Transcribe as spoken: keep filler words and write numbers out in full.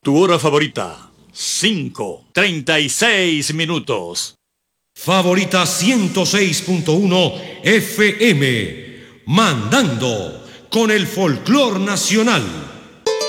Tu hora favorita, cinco, treinta y seis minutos. Favorita ciento seis punto uno F M, mandando con el folclor nacional.